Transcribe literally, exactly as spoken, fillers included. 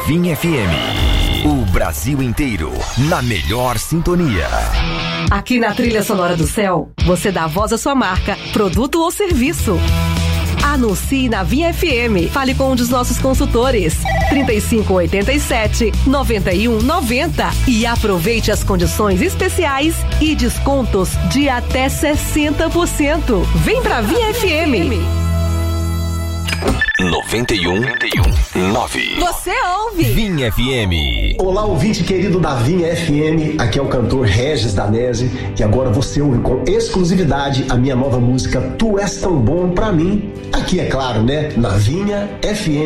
Vinha F M. O Brasil inteiro na melhor sintonia. Aqui na Trilha Sonora do Céu, você dá voz à sua marca, produto ou serviço. Anuncie na Vinha F M. Fale com um dos nossos consultores. trinta e cinco, oitenta e sete, noventa e um, noventa. E aproveite as condições especiais e descontos de até sessenta por cento. Vem pra Vinha F M. noventa e um, nove. Você ouve Vinha F M. Olá, ouvinte querido da Vinha F M. Aqui é o cantor Regis Danese. E agora você ouve com exclusividade a minha nova música Tu És Tão Bom Pra Mim. Aqui, é claro, né? Na Vinha F M.